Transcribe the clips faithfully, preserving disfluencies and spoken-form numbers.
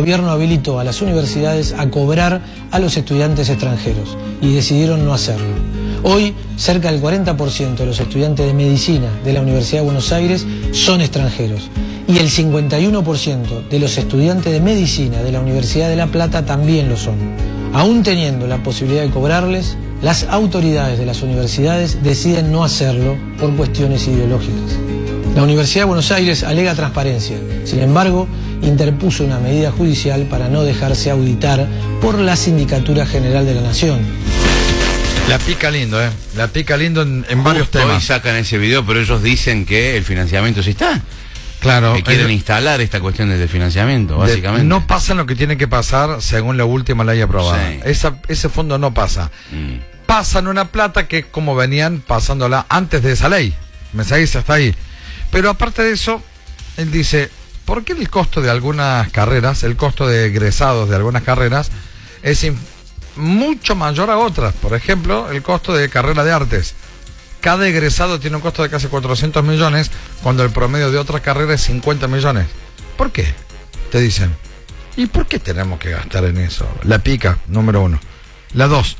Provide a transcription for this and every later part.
gobierno habilitó a las universidades a cobrar a los estudiantes extranjeros y decidieron no hacerlo. Hoy, cerca del cuarenta por ciento de los estudiantes de medicina de la Universidad de Buenos Aires son extranjeros y el cincuenta y uno por ciento de los estudiantes de medicina de la Universidad de La Plata también lo son. Aún teniendo la posibilidad de cobrarles, las autoridades de las universidades deciden no hacerlo por cuestiones ideológicas. La Universidad de Buenos Aires alega transparencia, sin embargo, interpuso una medida judicial para no dejarse auditar por la Sindicatura General de la Nación. La pica lindo, ¿eh? La pica lindo en, en varios temas. Hoy sacan ese video, pero ellos dicen que el financiamiento sí está. Claro. Que quieren el, instalar esta cuestión del financiamiento, básicamente. De, no pasa lo que tiene que pasar según la última ley aprobada. Sí. Esa, ese fondo no pasa. Mm. Pasan una plata que es como venían pasándola antes de esa ley. ¿Me seguís hasta ahí? Pero aparte de eso, él dice, ¿por qué el costo de algunas carreras, el costo de egresados de algunas carreras, es mucho mayor a otras? Por ejemplo, el costo de carrera de artes. Cada egresado tiene un costo de casi cuatrocientos millones, cuando el promedio de otras carreras es cincuenta millones. ¿Por qué? Te dicen. ¿Y por qué tenemos que gastar en eso? La pica, número uno. La dos.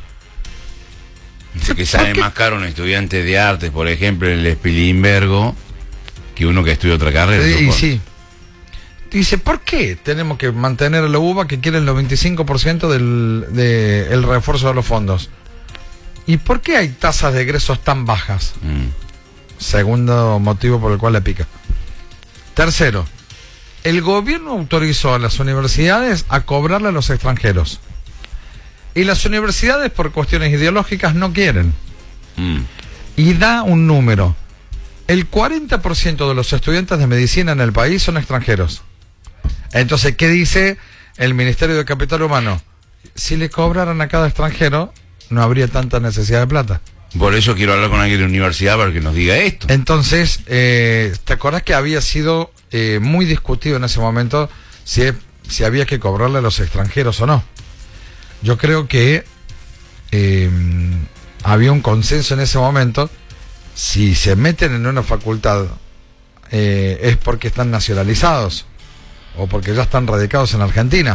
Dice que sale más caro un estudiante de artes, por ejemplo, en el Spilimbergo, que uno que estudia otra carrera. Sí, y sí. Dice, ¿por qué tenemos que mantener a la U B A que quieren los veinticinco por ciento del de el refuerzo de los fondos? ¿Y por qué hay tasas de egresos tan bajas? Mm. Segundo motivo por el cual le pica. Tercero, el gobierno autorizó a las universidades a cobrarle a los extranjeros. Y las universidades, por cuestiones ideológicas, no quieren. Mm. Y da un número. El cuarenta por ciento de los estudiantes de medicina en el país son extranjeros. Entonces, ¿qué dice el Ministerio de Capital Humano? Si le cobraran a cada extranjero, no habría tanta necesidad de plata. Por eso quiero hablar con alguien de la universidad para que nos diga esto. Entonces, eh, ¿te acordás que había sido eh, muy discutido en ese momento si, si había que cobrarle a los extranjeros o no? Yo creo que eh, había un consenso en ese momento. Si se meten en una facultad eh, es porque están nacionalizados o porque ya están radicados en Argentina.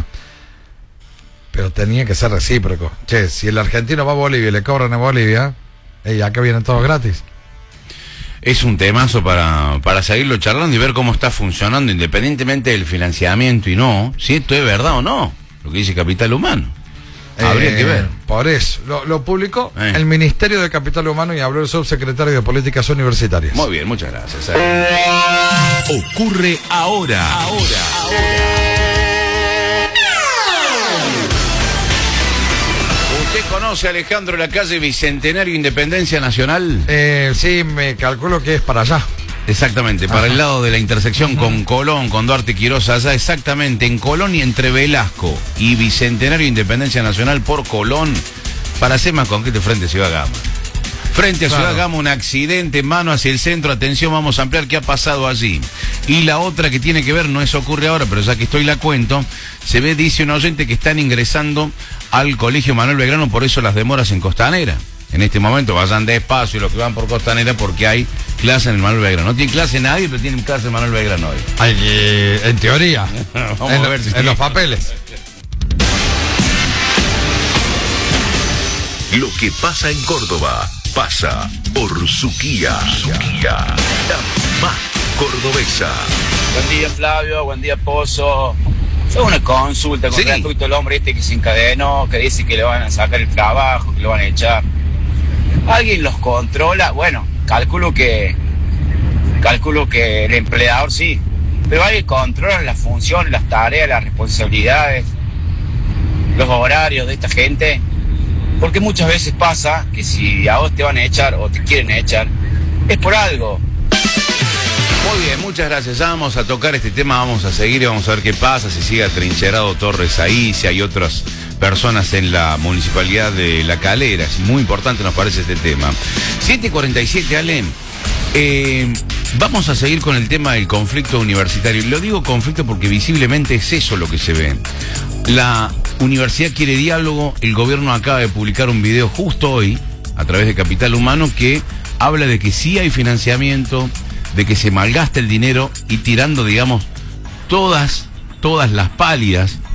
Pero tenía que ser recíproco. Che, si el argentino va a Bolivia y le cobran en Bolivia, hey, acá vienen todos gratis. Es un temazo para, para seguirlo charlando y ver cómo está funcionando, independientemente del financiamiento y no, si esto es verdad o no, lo que dice Capital Humano. Habría eh, que ver. Por eso, lo, lo publicó eh. el Ministerio de Capital Humano y habló el subsecretario de Políticas Universitarias. Muy bien, muchas gracias. Eh. Ocurre ahora. Ahora, ahora. ¿Usted conoce, Alejandro, la calle Bicentenario Independencia Nacional? Eh, sí, me calculo que es para allá. Exactamente, para Ajá. el lado de la intersección uh-huh. con Colón, con Duarte Quirós, allá exactamente, en Colón y entre Velasco y Bicentenario Independencia Nacional por Colón, para ser más concreto, frente a Ciudad Gama. Frente a claro. Ciudad Gama, un accidente, mano hacia el centro, atención, vamos a ampliar qué ha pasado allí. Y la otra que tiene que ver, no es ocurre ahora, pero ya que estoy la cuento, se ve, dice un oyente, que están ingresando al Colegio Manuel Belgrano, por eso las demoras en Costanera. En este momento vayan despacio los que van por Costanera porque hay clase en el Manuel Belgrano. No tiene clase nadie, pero tienen clase en Manuel Belgrano hoy. Ay, eh, en teoría. Vamos en, a ver si en los papeles. Lo que pasa en Córdoba pasa por Suquía. Suquía, la más cordobesa. Buen día, Flavio. Buen día, Pozo. Fue una consulta con sí. respecto al hombre este que se encadenó, que dice que le van a sacar el trabajo, que lo van a echar. ¿Alguien los controla? Bueno, calculo que calculo que el empleador sí, pero alguien controla las funciones, las tareas, las responsabilidades, los horarios de esta gente, porque muchas veces pasa que si a vos te van a echar o te quieren echar, es por algo. Muy bien, muchas gracias. Ya vamos a tocar este tema, vamos a seguir y vamos a ver qué pasa, si sigue atrincherado Torres ahí, si hay otras personas en la municipalidad de La Calera. Es muy importante, nos parece, este tema. siete cuarenta y siete, Ale. Eh, vamos a seguir con el tema del conflicto universitario. Lo digo conflicto porque visiblemente es eso lo que se ve. La universidad quiere diálogo. El gobierno acaba de publicar un video justo hoy, a través de Capital Humano, que habla de que sí hay financiamiento, de que se malgasta el dinero y tirando, digamos, todas, todas las pálidas